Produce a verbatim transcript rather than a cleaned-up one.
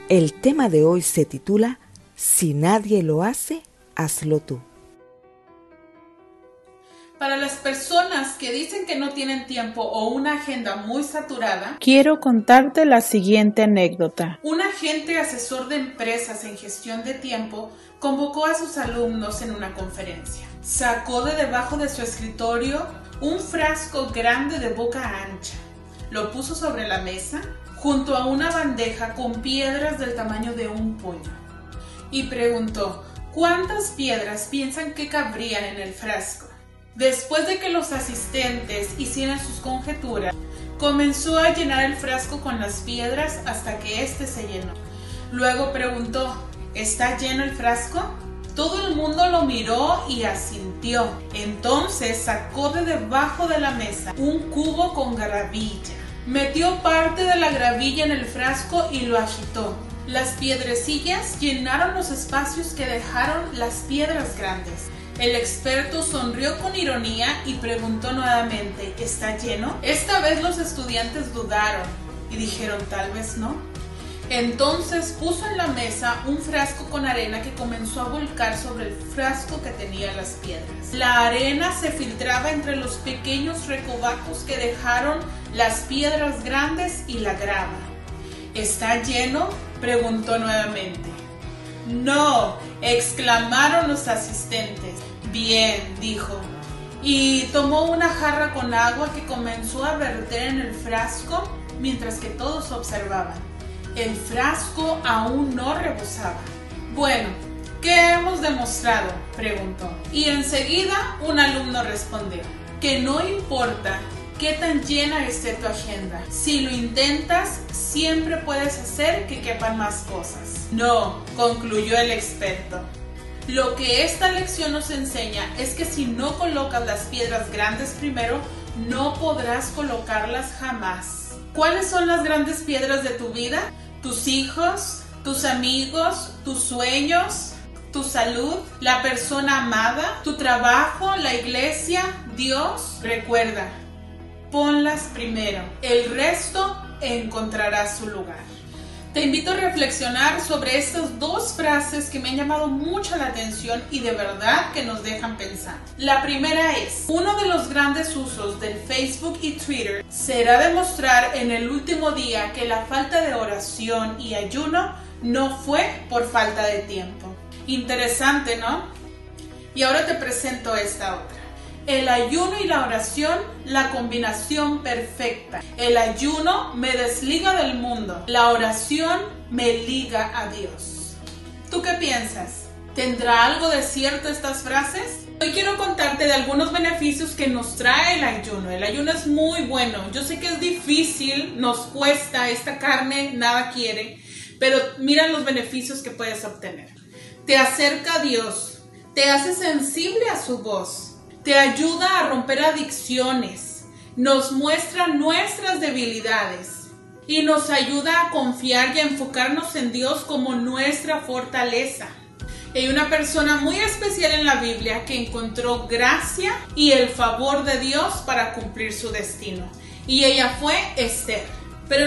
El tema de hoy se titula Si nadie lo hace, hazlo tú. Para las personas que dicen que no tienen tiempo o una agenda muy saturada, quiero contarte la siguiente anécdota. Un agente asesor de empresas en gestión de tiempo convocó a sus alumnos en una conferencia. Sacó de debajo de su escritorio un frasco grande de boca ancha. Lo puso sobre la mesa junto a una bandeja con piedras del tamaño de un puño y preguntó: ¿cuántas piedras piensan que cabrían en el frasco? Después de que los asistentes hicieran sus conjeturas, comenzó a llenar el frasco con las piedras hasta que éste se llenó. Luego preguntó: ¿está lleno el frasco? Todo el mundo lo miró y asintió. Entonces sacó de debajo de la mesa un cubo con gravilla. Metió parte de la gravilla en el frasco y lo agitó. Las piedrecillas llenaron los espacios que dejaron las piedras grandes. El experto sonrió con ironía y preguntó nuevamente: ¿está lleno? Esta vez los estudiantes dudaron y dijeron: tal vez no. Entonces puso en la mesa un frasco con arena que comenzó a volcar sobre el frasco que tenía las piedras. La arena se filtraba entre los pequeños recovecos que dejaron las piedras grandes y la grava. ¿Está lleno?, preguntó nuevamente. ¡No!, exclamaron los asistentes. Bien, dijo, y tomó una jarra con agua que comenzó a verter en el frasco mientras que todos observaban. El frasco aún no rebosaba. Bueno, ¿qué hemos demostrado?, preguntó. Y enseguida un alumno respondió: que no importa qué tan llena esté tu agenda, si lo intentas, siempre puedes hacer que quepan más cosas. No, concluyó el experto. Lo que esta lección nos enseña es que si no colocas las piedras grandes primero, no podrás colocarlas jamás. ¿Cuáles son las grandes piedras de tu vida? ¿Tus hijos? ¿Tus amigos? ¿Tus sueños? ¿Tu salud? ¿La persona amada? ¿Tu trabajo? ¿La iglesia? ¿Dios? Recuerda, ponlas primero. El resto encontrará su lugar. Te invito a reflexionar sobre estas dos frases que me han llamado mucho la atención y de verdad que nos dejan pensar. La primera es: uno de los grandes usos del Facebook y Twitter será demostrar en el último día que la falta de oración y ayuno no fue por falta de tiempo. Interesante, ¿no? Y ahora te presento esta otra. El ayuno y la oración, la combinación perfecta. El ayuno me desliga del mundo. La oración me liga a Dios. ¿Tú qué piensas? ¿Tendrá algo de cierto estas frases? Hoy quiero contarte de algunos beneficios que nos trae el ayuno. El ayuno es muy bueno. Yo sé que es difícil, nos cuesta, esta carne nada quiere, pero mira los beneficios que puedes obtener. Te acerca a Dios, te hace sensible a su voz. Te ayuda a romper adicciones, nos muestra nuestras debilidades y nos ayuda a confiar y a enfocarnos en Dios como nuestra fortaleza. Hay una persona muy especial en la Biblia que encontró gracia y el favor de Dios para cumplir su destino, y ella fue Esther.